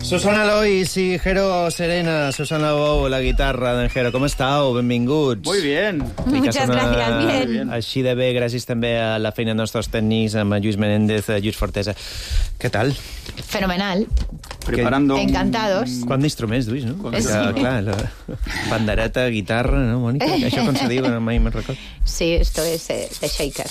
Susana Lois i Jero Serena, Susana Bou, la guitarra d'en Jero. Com estàu? Benvinguts. Muy bien. Muchas gracias, bien. Així de bé, gràcies també a la feina dels nostres tècnics, amb Lluís Menéndez, Lluís Fortesa. Què tal? Fenomenal. Preparando. Encantados. Quant d'instruments duis, no? Sí. Clar, la pandereta, guitarra, no, Mònica? Això com se diu? Mai me'n record. Sí, esto es de shaker.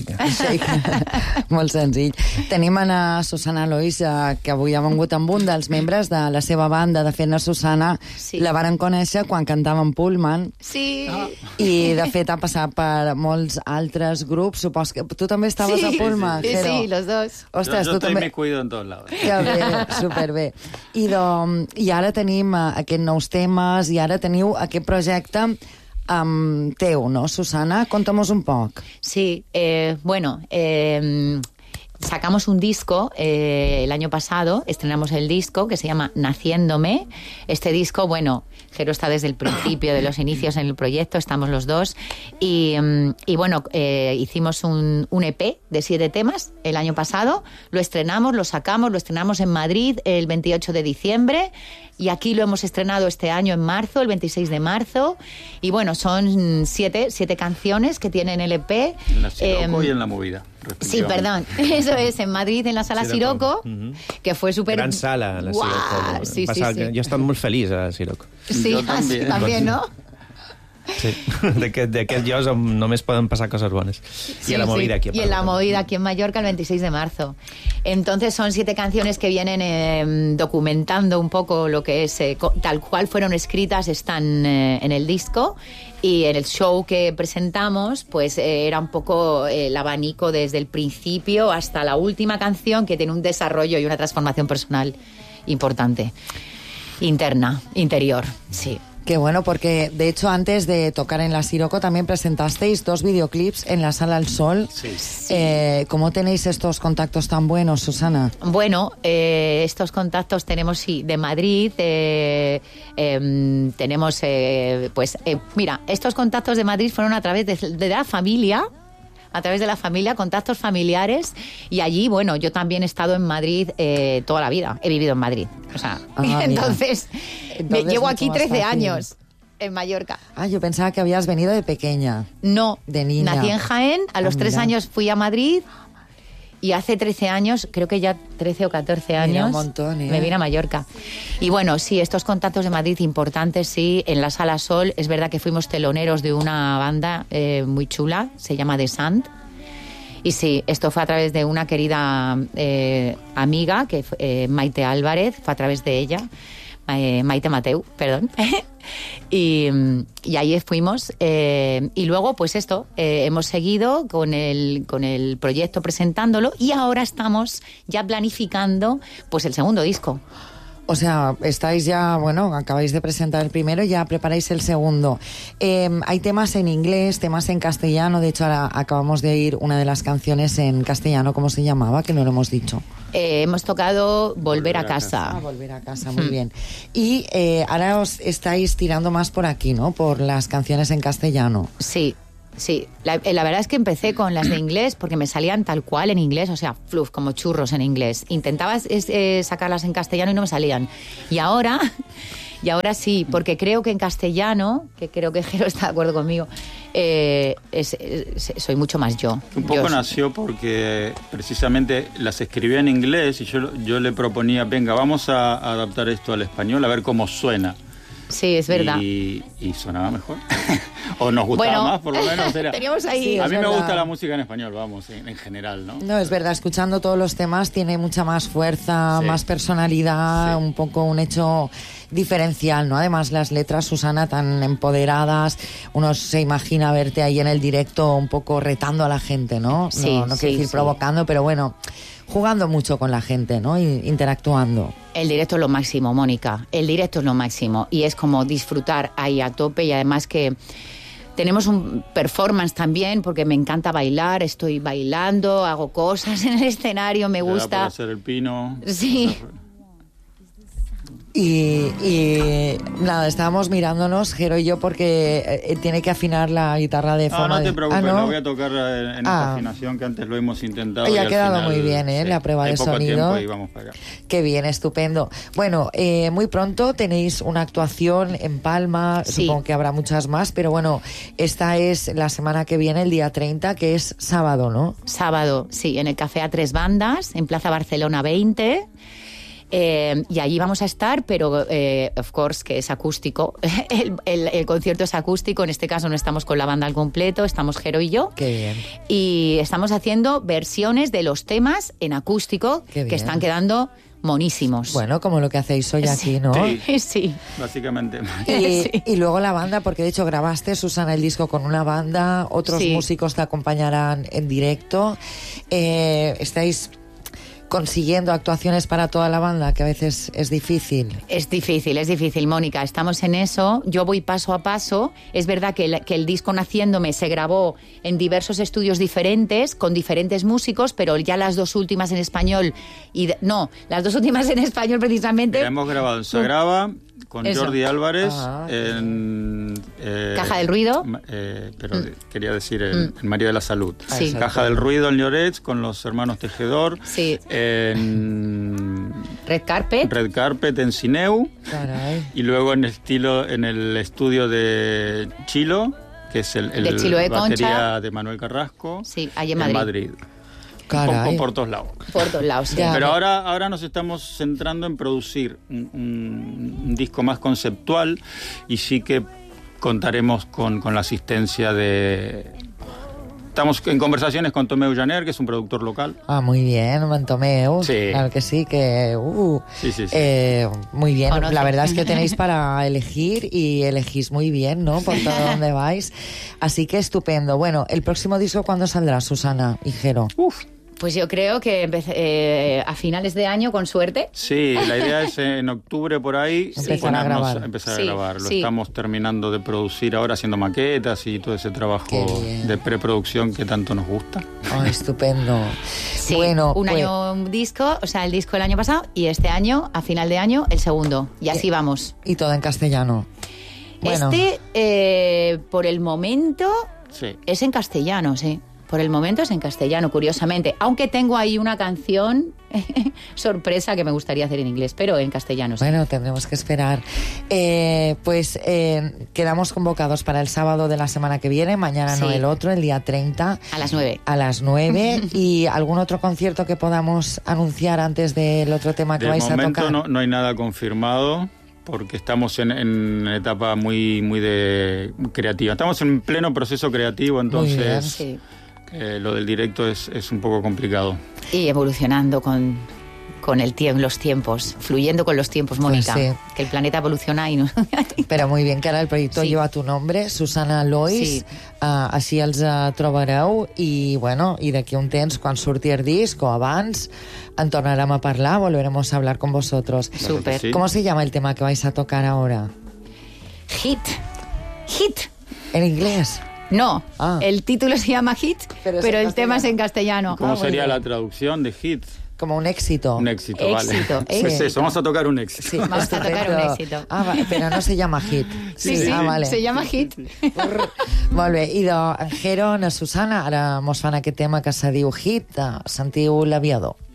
Molt senzill. Tenim a Susana Lois, que avui ha vengut amb un dels membres de la seva banda. De fet, la Susana la varen conèixer quan cantava en Pullman. Sí. I, de fet, ha passat per molts altres grups. Supos que tu també estaves a Pullman, sí, Jero. sí, los dos. Ostres, yo tu també... me cuido en todos lados. Que bé, superbé. I ara tenim aquests nous temes, i ara teniu aquest projecte teu, no, Susana? Conta'm-nos un poc. Sí, sacamos un disco el año pasado, estrenamos el disco que se llama Naciéndome. Este disco, bueno, Jero está desde el principio de los inicios en el proyecto, estamos los dos, y bueno, hicimos un EP de 7 temas el año pasado, lo estrenamos, lo sacamos, lo estrenamos en Madrid el 28 de diciembre, y aquí lo hemos estrenado este año en marzo, el 26 de marzo, y bueno, son 7 canciones que tienen el EP. En la Siroco y en la Movida. Sí, perdón, eso es, en Madrid, en la Sala Siroco, que fue súper... Gran sala, la Siroco. Sí, sí. Jo he estat molt feliç a la Siroco. Sí, también, ¿no? Sí, d'aquest llocs on només poden passar coses bones. Sí, I a la Movida aquí. Y en la Movida aquí en Mallorca el 26 de marzo. Entonces son 7 canciones que vienen documentando un poco lo que es, tal cual fueron escritas, están en el disco. Y en el show que presentamos, pues era un poco el abanico desde el principio hasta la última canción, que tiene un desarrollo y una transformación personal importante. Interna, interior, sí. Qué bueno, porque de hecho antes de tocar en la Siroco también presentasteis 2 videoclips en la Sala al Sol. Sí. ¿Cómo tenéis estos contactos tan buenos, Susana? Bueno, estos contactos tenemos, sí, de Madrid. Tenemos, mira, estos contactos de Madrid fueron a través de la familia. A través de la familia, contactos familiares, y allí, bueno, yo también he estado en Madrid toda la vida, he vivido en Madrid, o sea, entonces llevo aquí 13 años en Mallorca. Yo pensaba que habías venido de pequeña. No, de niña. Nací en Jaén, a los 3 años fui a Madrid, y hace 13 años, creo que ya 13 o 14 años, mira, un montón, me vine a Mallorca. Y bueno, sí, estos contactos de Madrid importantes, sí, en la Sala Sol, es verdad que fuimos teloneros de una banda muy chula, se llama The Sand. Y sí, esto fue a través de una querida amiga, que Maite Álvarez, fue a través de ella, Maite Mateu, perdón. Y ahí fuimos, y luego pues hemos seguido con el proyecto presentándolo, y ahora estamos ya planificando pues el segundo disco. O sea, estáis ya, bueno, acabáis de presentar el primero y ya preparáis el segundo. Hay temas en inglés, temas en castellano. De hecho, ahora acabamos de oír una de las canciones en castellano. ¿Cómo se llamaba? Que no lo hemos dicho. Hemos tocado Volver a casa. Volver a casa, muy bien. Y ahora os estáis tirando más por aquí, ¿no? Por las canciones en castellano. Sí. Sí, la verdad es que empecé con las de inglés porque me salían tal cual en inglés, o sea, fluff, como churros en inglés. Intentaba sacarlas en castellano y no me salían. Y ahora sí, porque creo que en castellano, que creo que Jero está de acuerdo conmigo, soy mucho más yo. Un poco nació porque precisamente las escribía en inglés y yo le proponía, venga, vamos a adaptar esto al español, a ver cómo suena. Sí, es verdad. Y sonaba mejor. O nos gustaba más, por lo menos. Teníamos ahí... Sí, a mí me verdad. gusta la música en español, vamos, en general, ¿no? No, es verdad, escuchando todos los temas tiene mucha más fuerza, Sí. más personalidad, Sí. un poco un hecho diferencial, ¿no? Además, las letras, Susana, tan empoderadas, uno se imagina verte ahí en el directo un poco retando a la gente, ¿no? Sí, no quiero decir provocando, pero bueno, jugando mucho con la gente, ¿no? Interactuando. El directo es lo máximo, Mónica. El directo es lo máximo. Y es como disfrutar ahí a tope. Y además que tenemos un performance también, porque me encanta bailar. Estoy bailando, hago cosas en el escenario, me gusta. Para hacer el pino. Sí. Y nada, estábamos mirándonos, Jero y yo, porque tiene que afinar la guitarra de forma... No te preocupes, ¿no? la voy a tocar en esta afinación que antes lo hemos intentado. Y ha quedado final, muy bien, ¿eh? Sí, La prueba de hay poco sonido. tiempo y vamos para allá. Qué bien, estupendo. Bueno, muy pronto tenéis una actuación en Palma, Sí. supongo que habrá muchas más, pero bueno, esta es la semana que viene, el día 30, que es sábado, ¿no? Sábado, sí, en el Café A3 Bandas, en Plaza Barcelona 20. Y allí vamos a estar, pero of course que es acústico. El concierto es acústico, en este caso no estamos con la banda al completo, estamos Jero y yo. Qué bien. Y estamos haciendo versiones de los temas en acústico Qué bien. que están quedando monísimos. Bueno, como lo que hacéis hoy aquí, ¿no? Sí. Sí. Básicamente. Y, Sí. y luego la banda, porque de hecho grabaste, Susana, el disco con una banda, otros Sí. músicos te acompañarán en directo. ¿Estáis consiguiendo actuaciones para toda la banda, que a veces es difícil? Es difícil, Mónica. Estamos en eso. Yo voy paso a paso. Es verdad que el disco Naciéndome se grabó en diversos estudios diferentes, con diferentes músicos, pero ya las dos últimas en español. Las dos últimas en español precisamente. Mira, hemos grabado en Sagrava con Eso. Jordi Álvarez en Caja del Ruido. Pero quería decir en María de la Salud. Sí. Caja del Ruido en Llorets con los hermanos Tejedor. Sí. En Red Carpet. Red Carpet en Sineu. Caray. Y luego en el estudio de Chilo, que es el De Chilo de batería Concha. de Manuel Carrasco. Sí, allí en Madrid. Caray. Por todos lados. Por todos lados, sí. Ya. Pero ahora nos estamos centrando en producir un disco más conceptual y sí que contaremos con la asistencia de... Estamos en conversaciones con Tomeu Janer, que es un productor local. Ah, muy bien, Tomeu. Sí. Claro que sí, que... Sí. muy bien. Conoce. La verdad es que tenéis para elegir y elegís muy bien, ¿no? Por todo donde vais. Así que estupendo. Bueno, ¿el próximo disco cuándo saldrá, Susana y Jero? Pues yo creo que a finales de año, con suerte. Sí, la idea es en octubre por ahí Empezar a grabar. empezar Sí, a grabar. Lo sí. estamos terminando de producir ahora, haciendo maquetas y todo ese trabajo Qué bien. de preproducción que tanto nos gusta. Oh, estupendo. Sí, Bueno, un pues- año un disco, o sea, el disco el año pasado, y este año, a final de año, el segundo. Y así vamos. Y todo en castellano. Bueno, Por el momento, Sí. es en castellano, sí. Por el momento es en castellano, curiosamente. Aunque tengo ahí una canción sorpresa que me gustaría hacer en inglés, pero en castellano, sí. bueno, tendremos que esperar. Quedamos convocados para el sábado de la semana que viene, mañana no Sí. el otro, el día 30. A las 9. A las 9. ¿Y algún otro concierto que podamos anunciar antes del otro tema que De vais a momento tocar? no hay nada confirmado porque estamos en etapa muy de creativa. Estamos en pleno proceso creativo, bien. entonces Sí. lo del directo es un poco complicado. Y evolucionando con los tiempos, fluyendo con los tiempos, Mónica. Pues sí. Que el planeta evoluciona y no... Però molt bé, que ara el projecte Sí. lleva tu nombre, Susana Lois, Sí. així els trobareu i, bueno, i d'aquí un temps, quan surti el disc o abans, en tornarem a parlar, volveremos a hablar con vosotros. Súper. Sí. ¿Cómo se llama el tema que vais a tocar ahora? Hit. ¿En inglés? No, Ah. el título se llama Hit, Pero pero, es en el tema es en castellano. ¿Cómo muy sería bien. la traducción de hit? Como un éxito. Un éxito, Éxito, vale. Pues éxito. eso, vamos a tocar un éxito. Sí, Vamos a tocar un estupendo. éxito. Ah, pero no se llama hit. Sí, Ah, vale. se llama Hit. Molt bé, idò, en Jero, na Susana, ara mos fan aquest tema que se diu Hit, sentiu l'aviador.